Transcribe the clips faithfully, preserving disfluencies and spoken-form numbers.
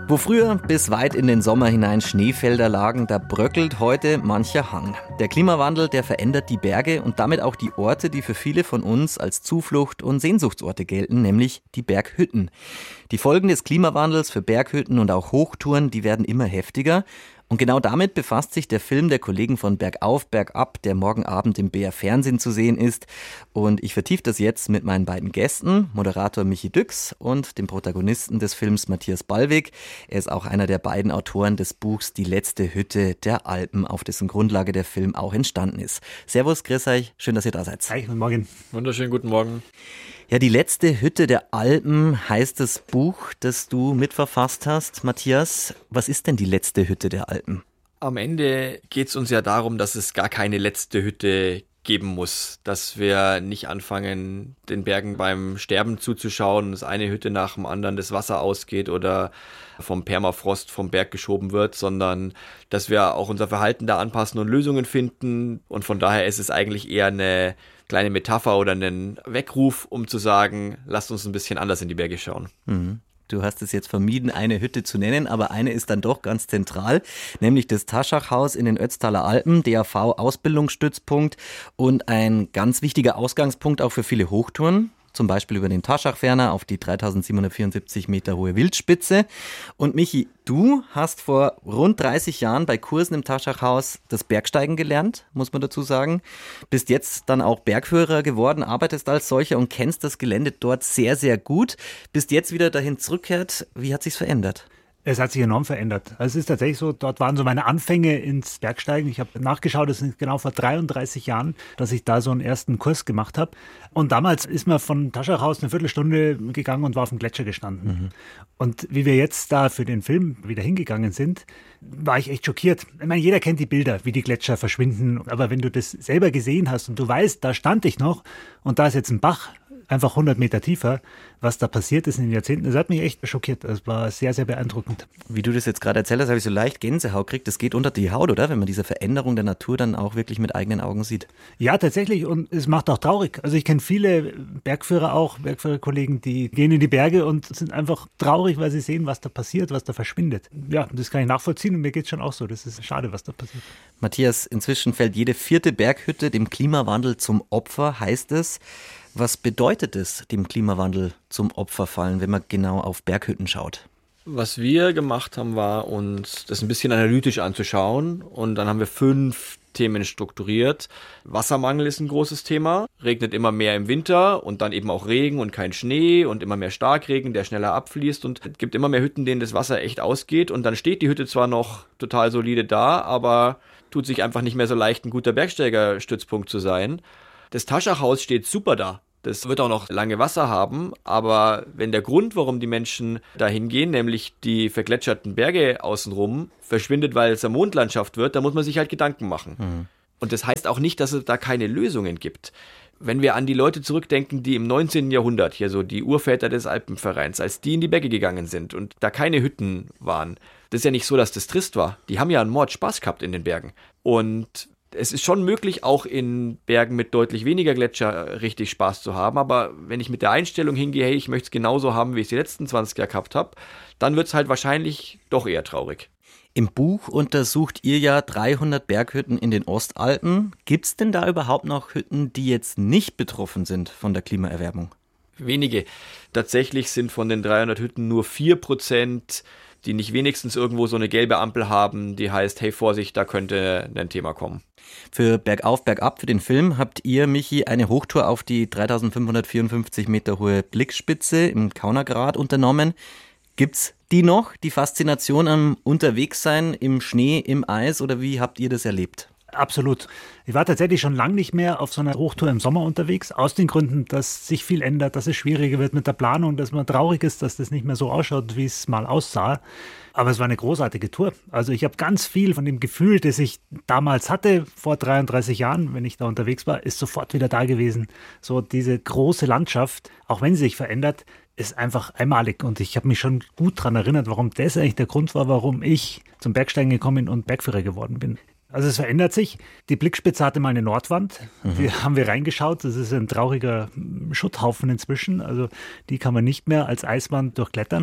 Wo früher bis weit in den Sommer hinein Schneefelder lagen, da bröckelt heute mancher Hang. Der Klimawandel, der verändert die Berge und damit auch die Orte, die für viele von uns als Zuflucht und Sehnsuchtsorte gelten, nämlich die Berghütten. Die Folgen des Klimawandels für Berghütten und auch Hochtouren, die werden immer heftiger. Und genau damit befasst sich der Film der Kollegen von Bergauf, Bergab, der morgen Abend im B R Fernsehen zu sehen ist. Und ich vertiefe das jetzt mit meinen beiden Gästen, Moderator Michi Düx und dem Protagonisten des Films Matthias Ballweg. Er ist auch einer der beiden Autoren des Buchs Die letzte Hütte der Alpen, auf dessen Grundlage der Film auch entstanden ist. Servus, grüß euch, schön, dass ihr da seid. Hi, guten Morgen. Wunderschönen guten Morgen. Ja, Die letzte Hütte der Alpen heißt das Buch, das du mitverfasst hast. Matthias, was ist denn die letzte Hütte der Alpen? Am Ende geht es uns ja darum, dass es gar keine letzte Hütte geben muss. Dass wir nicht anfangen, den Bergen beim Sterben zuzuschauen, dass eine Hütte nach dem anderen das Wasser ausgeht oder vom Permafrost vom Berg geschoben wird, sondern dass wir auch unser Verhalten da anpassen und Lösungen finden. Und von daher ist es eigentlich eher eine kleine Metapher oder einen Weckruf, um zu sagen, lasst uns ein bisschen anders in die Berge schauen. Mhm. Du hast es jetzt vermieden, eine Hütte zu nennen, aber eine ist dann doch ganz zentral, nämlich das Taschachhaus in den Ötztaler Alpen, D A V-Ausbildungsstützpunkt und ein ganz wichtiger Ausgangspunkt auch für viele Hochtouren. Zum Beispiel über den Taschachferner auf die dreitausendsiebenhundertvierundsiebzig Meter hohe Wildspitze. Und Michi, du hast vor rund dreißig Jahren bei Kursen im Taschachhaus das Bergsteigen gelernt, muss man dazu sagen. Bist jetzt dann auch Bergführer geworden, arbeitest als solcher und kennst das Gelände dort sehr, sehr gut. Bist jetzt wieder dahin zurückgekehrt. Wie hat sich's verändert? Es hat sich enorm verändert. Also es ist tatsächlich so, dort waren so meine Anfänge ins Bergsteigen. Ich habe nachgeschaut, das sind genau vor dreiunddreißig Jahren, dass ich da so einen ersten Kurs gemacht habe. Und damals ist man von Taschachhaus eine Viertelstunde gegangen und war auf dem Gletscher gestanden. Mhm. Und wie wir jetzt da für den Film wieder hingegangen sind, war ich echt schockiert. Ich meine, jeder kennt die Bilder, wie die Gletscher verschwinden. Aber wenn du das selber gesehen hast und du weißt, da stand ich noch und da ist jetzt ein Bach, einfach hundert Meter tiefer, was da passiert ist in den Jahrzehnten, das hat mich echt schockiert. Das war sehr, sehr beeindruckend. Wie du das jetzt gerade erzählt hast, habe ich so leicht Gänsehaut gekriegt. Das geht unter die Haut, oder? Wenn man diese Veränderung der Natur dann auch wirklich mit eigenen Augen sieht. Ja, tatsächlich. Und es macht auch traurig. Also ich kenne viele Bergführer auch, Bergführerkollegen, die gehen in die Berge und sind einfach traurig, weil sie sehen, was da passiert, was da verschwindet. Ja, das kann ich nachvollziehen und mir geht es schon auch so. Das ist schade, was da passiert. Matthias, inzwischen fällt jede vierte Berghütte dem Klimawandel zum Opfer, heißt es. Was bedeutet es, dem Klimawandel zum Opfer fallen, wenn man genau auf Berghütten schaut? Was wir gemacht haben, war uns das ein bisschen analytisch anzuschauen und dann haben wir fünf Themen strukturiert. Wassermangel ist ein großes Thema, regnet immer mehr im Winter und dann eben auch Regen und kein Schnee und immer mehr Starkregen, der schneller abfließt und es gibt immer mehr Hütten, denen das Wasser echt ausgeht und dann steht die Hütte zwar noch total solide da, aber tut sich einfach nicht mehr so leicht, ein guter Bergsteigerstützpunkt zu sein. Das Taschachhaus steht super da. Das wird auch noch lange Wasser haben, aber wenn der Grund, warum die Menschen da hingehen, nämlich die vergletscherten Berge außenrum, verschwindet, weil es eine Mondlandschaft wird, dann muss man sich halt Gedanken machen. Mhm. Und das heißt auch nicht, dass es da keine Lösungen gibt. Wenn wir an die Leute zurückdenken, die im neunzehnten Jahrhundert, hier so die Urväter des Alpenvereins, als die in die Berge gegangen sind und da keine Hütten waren, das ist ja nicht so, dass das trist war. Die haben ja einen Mord Spaß gehabt in den Bergen. Und es ist schon möglich, auch in Bergen mit deutlich weniger Gletscher richtig Spaß zu haben, aber wenn ich mit der Einstellung hingehe, hey, ich möchte es genauso haben, wie ich es die letzten zwanzig Jahre gehabt habe, dann wird es halt wahrscheinlich doch eher traurig. Im Buch untersucht ihr ja dreihundert Berghütten in den Ostalpen. Gibt es denn da überhaupt noch Hütten, die jetzt nicht betroffen sind von der Klimaerwärmung? Wenige. Tatsächlich sind von den dreihundert Hütten nur vier Prozent, die nicht wenigstens irgendwo so eine gelbe Ampel haben, die heißt, hey, Vorsicht, da könnte ein Thema kommen. Für Bergauf, Bergab, für den Film, habt ihr, Michi, eine Hochtour auf die dreitausendfünfhundertvierundfünfzig Meter hohe Blickspitze im Kaunergrat unternommen. Gibt's die noch, die Faszination am Unterwegssein im Schnee, im Eis, oder wie habt ihr das erlebt? Absolut. Ich war tatsächlich schon lange nicht mehr auf so einer Hochtour im Sommer unterwegs, aus den Gründen, dass sich viel ändert, dass es schwieriger wird mit der Planung, dass man traurig ist, dass das nicht mehr so ausschaut, wie es mal aussah. Aber es war eine großartige Tour. Also ich habe ganz viel von dem Gefühl, das ich damals hatte, vor dreiunddreißig Jahren, wenn ich da unterwegs war, ist sofort wieder da gewesen. So diese große Landschaft, auch wenn sie sich verändert, ist einfach einmalig. Und ich habe mich schon gut daran erinnert, warum das eigentlich der Grund war, warum ich zum Bergsteigen gekommen und Bergführer geworden bin. Also es verändert sich. Die Blickspitze hatte mal eine Nordwand. Mhm. Die haben wir reingeschaut. Das ist ein trauriger Schutthaufen inzwischen. Also die kann man nicht mehr als Eiswand durchklettern.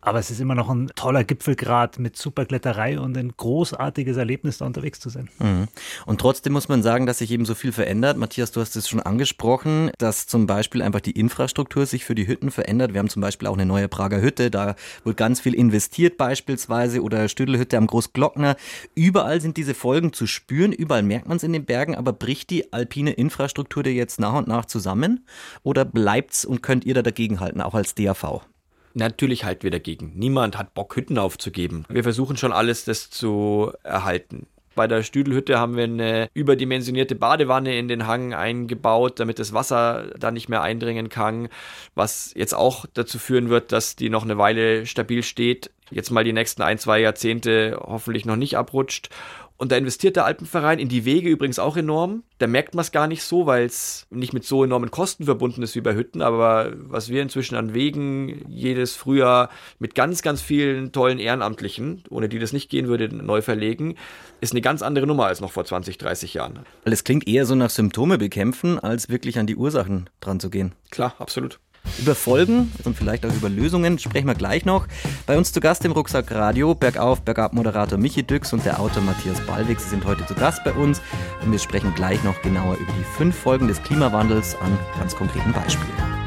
Aber es ist immer noch ein toller Gipfelgrat mit super Kletterei und ein großartiges Erlebnis, da unterwegs zu sein. Mhm. Und trotzdem muss man sagen, dass sich eben so viel verändert. Matthias, du hast es schon angesprochen, dass zum Beispiel einfach die Infrastruktur sich für die Hütten verändert. Wir haben zum Beispiel auch eine neue Prager Hütte, da wird ganz viel investiert beispielsweise, oder Stüdelhütte am Großglockner. Überall sind diese Folgen zu spüren, überall merkt man es in den Bergen, aber bricht die alpine Infrastruktur dir jetzt nach und nach zusammen oder bleibt's und könnt ihr da dagegenhalten, auch als D A V? Natürlich halten wir dagegen. Niemand hat Bock, Hütten aufzugeben. Wir versuchen schon alles, das zu erhalten. Bei der Stüdelhütte haben wir eine überdimensionierte Badewanne in den Hang eingebaut, damit das Wasser da nicht mehr eindringen kann, was jetzt auch dazu führen wird, dass die noch eine Weile stabil steht, jetzt mal die nächsten ein, zwei Jahrzehnte hoffentlich noch nicht abrutscht. Und da investiert der Alpenverein in die Wege übrigens auch enorm. Da merkt man es gar nicht so, weil es nicht mit so enormen Kosten verbunden ist wie bei Hütten. Aber was wir inzwischen an Wegen jedes Frühjahr mit ganz, ganz vielen tollen Ehrenamtlichen, ohne die das nicht gehen würde, neu verlegen, ist eine ganz andere Nummer als noch vor zwanzig, dreißig Jahren. Weil es klingt eher so nach Symptome bekämpfen, als wirklich an die Ursachen dran zu gehen. Klar, absolut. Über Folgen und vielleicht auch über Lösungen sprechen wir gleich noch. Bei uns zu Gast im Rucksack Radio, Bergauf, Bergab-Moderator Michi Düx und der Autor Matthias Ballweg. Sie sind heute zu Gast bei uns und wir sprechen gleich noch genauer über die fünf Folgen des Klimawandels an ganz konkreten Beispielen.